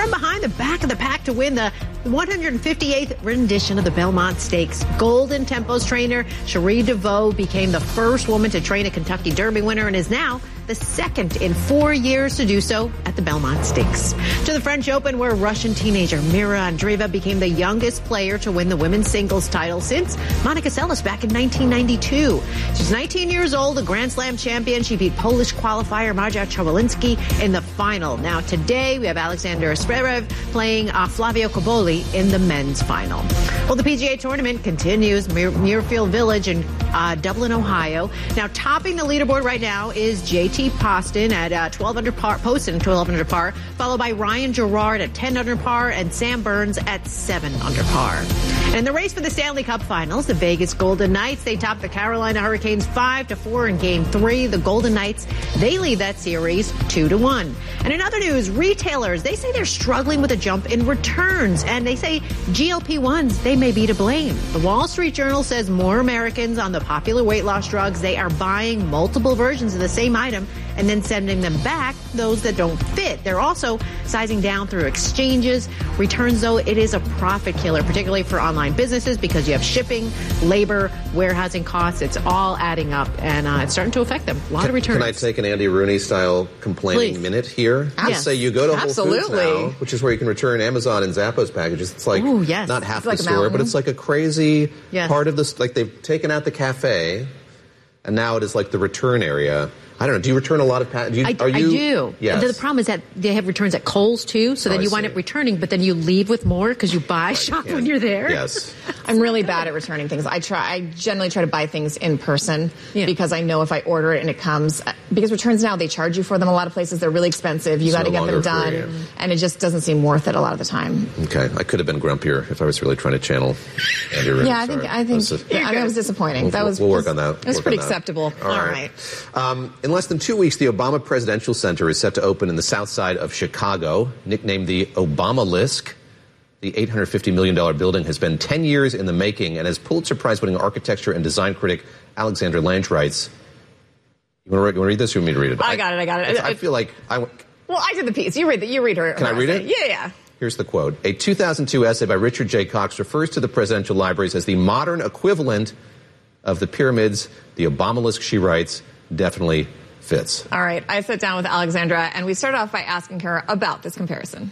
from behind the back of the pack to win the 158th rendition of the Belmont Stakes. Golden Tempo's trainer, Cherie DeVoe, became the first woman to train a Kentucky Derby winner and is now the second in 4 years to do so at the Belmont Stakes. To the French Open, where Russian teenager Mira Andreeva became the youngest player to win the women's singles title since Monica Seles back in 1992. She's 19 years old, a Grand Slam champion. She beat Polish qualifier Marta Chwalinski in the final. Now today, we have Alexander Zverev playing Flavio Cobolli in the men's final. Well, the PGA tournament continues. Muirfield Village in Dublin, Ohio. Now, topping the leaderboard right now is JT Poston at 12 under par, Poston 12 under par, followed by Ryan Gerard at 10 under par and Sam Burns at 7 under par. And in the race for the Stanley Cup Finals, the Vegas Golden Knights, they topped the Carolina Hurricanes 5-4 in Game 3. The Golden Knights, they lead that series 2-1. And in other news, retailers, they say they're struggling with a jump in returns, and they say GLP-1s, they may be to blame. The Wall Street Journal says more Americans on the popular weight loss drugs, they are buying multiple versions of the same item and then sending them back, those that don't fit. They're also sizing down through exchanges. Returns, though, it is a profit killer, particularly for online businesses, because you have shipping, labor, warehousing costs. It's all adding up, and it's starting to affect them. A lot of returns. Can I take an Andy Rooney-style complaining minute here? Yes. Say you go to Whole Foods now, which is where you can return Amazon and Zappos packages. It's like not half the store, but it's like a crazy part of this. Like they've taken out the cafe, and now it is like the return area. I don't know. Do you return a lot of packages? I do. Yes. The problem is that they have returns at Kohl's, too, so then you wind up returning, but then you leave with more because you buy shop when you're there. Yes. I'm really bad at returning things. I generally try to buy things in person because I know if I order it and it comes, because returns now, they charge you for them a lot of places. They're really expensive. You got to get them done, and it just doesn't seem worth it a lot of the time. Okay. I could have been grumpier if I was really trying to channel Andy Rooney. Yeah, I think that was disappointing. We'll work on that. It was pretty acceptable. All right. In less than 2 weeks, the Obama Presidential Center is set to open in the south side of Chicago, nicknamed the Obamalisk. The $850 million building has been 10 years in the making, and as Pulitzer Prize-winning architecture and design critic Alexander Lange writes, you want to read this or you want me to read it? I got it. I feel like Well, I did the piece. You read her. Can I read it? Yeah. Here's the quote. A 2002 essay by Richard J. Cox refers to the presidential libraries as the modern equivalent of the pyramids. The Obamalisk, she writes, definitely fits. All right. I sat down with Alexandra, and we started off by asking her about this comparison.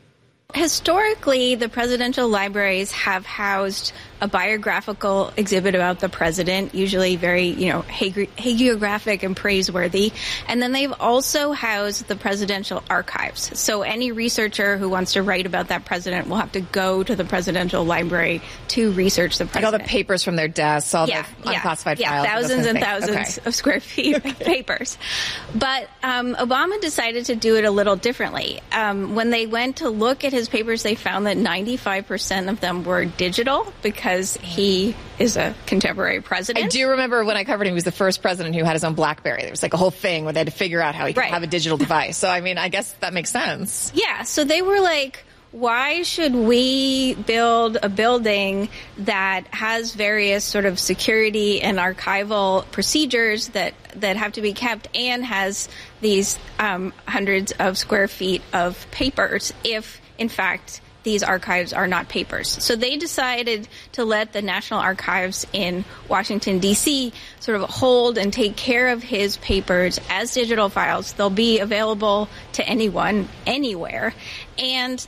Historically, the presidential libraries have housed a biographical exhibit about the president, usually very, hagiographic and praiseworthy. And then they've also housed the presidential archives. So any researcher who wants to write about that president will have to go to the presidential library to research the president. Like all the papers from their desks, all the unclassified files. Thousands and thousands of square feet of papers. But Obama decided to do it a little differently. When they went to look at his papers, they found that 95% of them were digital because he is a contemporary president. I do remember when I covered him, he was the first president who had his own BlackBerry. There was like a whole thing where they had to figure out how he could have a digital device. So, I mean, I guess that makes sense. Yeah, so they were like, why should we build a building that has various sort of security and archival procedures that have to be kept and has these hundreds of square feet of papers if, in fact, these archives are not papers. So they decided to let the National Archives in Washington, D.C. sort of hold and take care of his papers as digital files. They'll be available to anyone, anywhere. And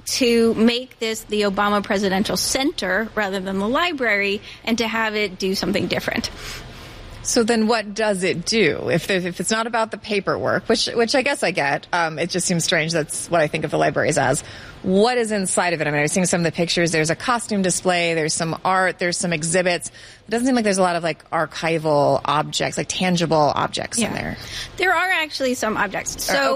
to make this the Obama Presidential Center rather than the library, and to have it do something different. So then what does it do? If it's not about the paperwork, which I guess I get, it just seems strange. That's what I think of the libraries as. What is inside of it? I mean, I've seen some of the pictures. There's a costume display. There's some art. There's some exhibits. It doesn't seem like there's a lot of like archival objects, like tangible objects in there. There are actually some objects. So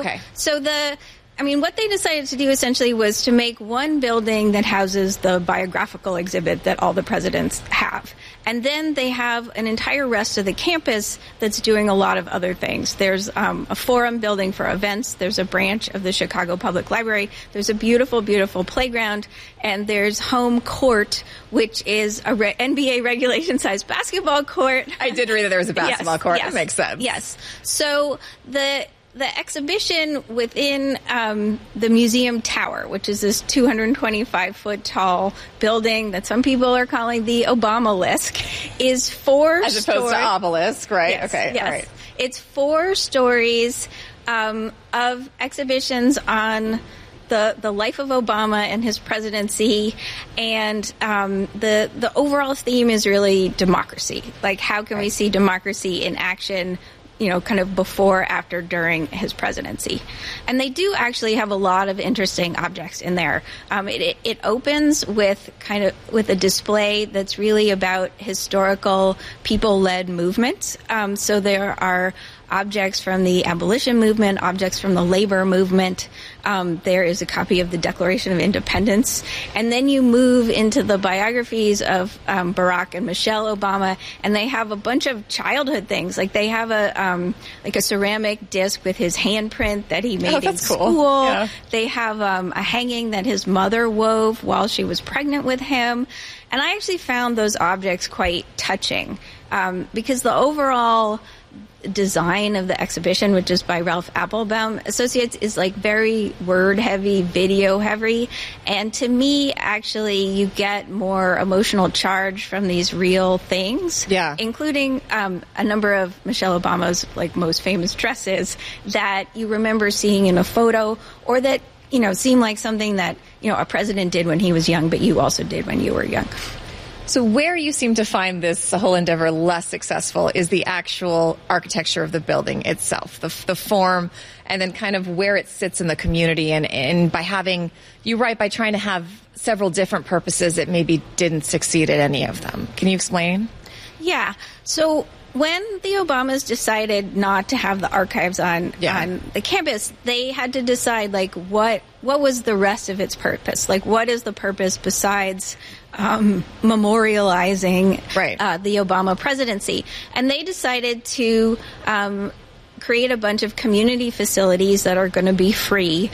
what they decided to do essentially was to make one building that houses the biographical exhibit that all the presidents have. And then they have an entire rest of the campus that's doing a lot of other things. There's a forum building for events. There's a branch of the Chicago Public Library. There's a beautiful, beautiful playground. And there's home court, which is a NBA regulation-sized basketball court. I did read that there was a basketball court. Yes, that makes sense. Yes. So the exhibition within the museum tower, which is this 225-foot tall building that some people are calling the Obama-lisk, is as opposed to obelisk, right? Yes, okay, yes. all right. It's 4 stories of exhibitions on the life of Obama and his presidency, and the overall theme is really democracy. Like, how can we see democracy in action, kind of before, after, during his presidency? And they do actually have a lot of interesting objects in there. It opens with a display that's really about historical people-led movements. So there are objects from the abolition movement, objects from the labor movement. There is a copy of the Declaration of Independence. And then you move into the biographies of Barack and Michelle Obama, and they have a bunch of childhood things. Like, they have a ceramic disc with his handprint that he made in school. Cool. Yeah. They have a hanging that his mother wove while she was pregnant with him. And I actually found those objects quite touching, because the overall design of the exhibition, which is by Ralph Applebaum Associates, is like very word heavy, video heavy. And to me, actually, you get more emotional charge from these real things. Yeah. Including a number of Michelle Obama's most famous dresses that you remember seeing in a photo, or that, seem like something that, a president did when he was young, but you also did when you were young. So where you seem to find this whole endeavor less successful is the actual architecture of the building itself, the form, and then kind of where it sits in the community. And by by trying to have several different purposes, it maybe didn't succeed at any of them. Can you explain? Yeah. So when the Obamas decided not to have the archives on the campus, they had to decide, what was the rest of its purpose? What is the purpose besides memorializing the Obama presidency? And they decided to create a bunch of community facilities that are going to be free,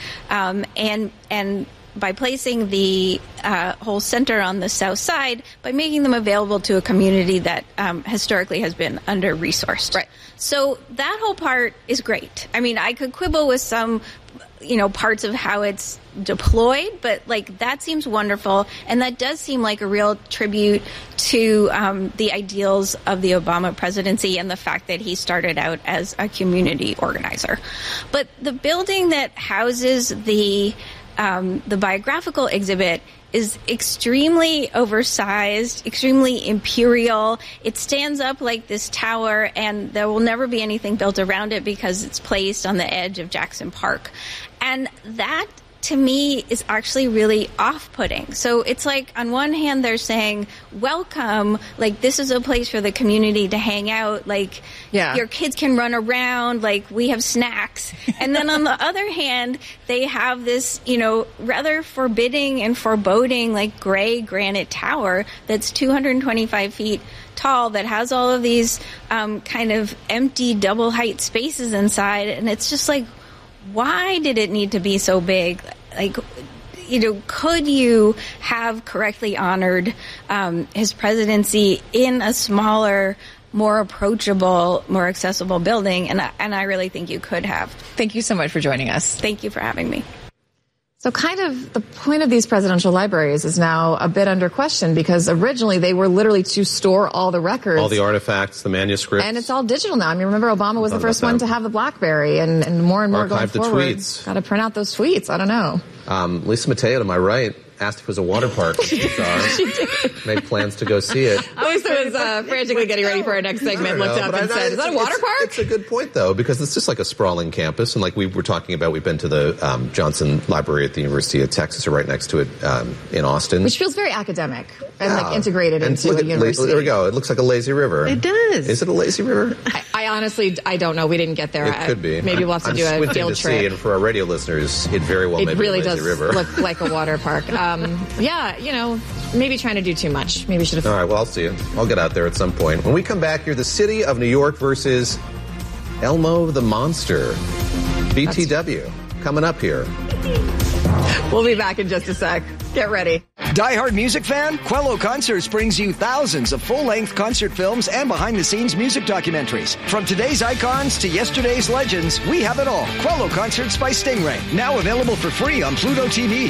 and by placing the whole center on the south side, by making them available to a community that historically has been under-resourced. Right. So that whole part is great. I mean, I could quibble with some, parts of how it's deployed, but that seems wonderful, and that does seem like a real tribute to the ideals of the Obama presidency and the fact that he started out as a community organizer. But the building that houses the biographical exhibit is extremely oversized, extremely imperial. It stands up like this tower, and there will never be anything built around it because it's placed on the edge of Jackson Park. And that, to me, is actually really off-putting. So it's on one hand, they're saying, welcome, this is a place for the community to hang out, your kids can run around, we have snacks. And then on the other hand, they have this, rather forbidding and foreboding, gray granite tower that's 225 feet tall, that has all of these kind of empty double-height spaces inside. And it's just why did it need to be so big? Could you have correctly honored his presidency in a smaller, more approachable, more accessible building? And I really think you could have. Thank you so much for joining us. Thank you for having me. So kind of the point of these presidential libraries is now a bit under question, because originally they were literally to store all the records. All the artifacts, the manuscripts. And it's all digital now. I mean, remember Obama was the first one to have the BlackBerry, and more going forward. Archive the tweets. Got to print out those tweets. I don't know. Lisa Mateo, to my right, asked if it was a water park. She did. Made plans to go see it. Lisa was frantically getting ready for our next segment, looked up and said, is that a water park? It's a good point, though, because it's just like a sprawling campus. And we were talking about, we've been to the Johnson Library at the University of Texas, or right next to it in Austin. Which feels very academic and integrated into a university. There we go. It looks like a lazy river. It does. Is it a lazy river? I honestly, I don't know. We didn't get there. It could be. Maybe we'll have to do a field trip. See, and for our radio listeners, it very well may be a lazy river. It really does look like a water park. Maybe trying to do too much. Maybe should have. All right, well, I'll see you. I'll get out there at some point. When we come back, you're the city of New York versus Elmo the Monster. BTW coming up here. We'll be back in just a sec. Get ready. Die-hard music fan? Quello Concerts brings you thousands of full-length concert films and behind-the-scenes music documentaries. From today's icons to yesterday's legends, we have it all. Quello Concerts by Stingray. Now available for free on Pluto TV.